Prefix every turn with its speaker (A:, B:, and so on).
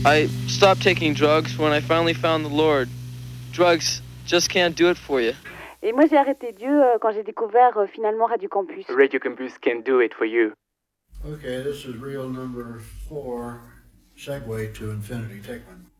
A: I stopped taking drugs when I finally found the Lord. Drugs just can't do it for you.
B: Et moi, j'ai arrêté Dieu quand j'ai découvert finalement Radio Campus.
C: Radio Campus can do it for you.
D: Okay, this is reel number 4, Segue to Infinity. Take one.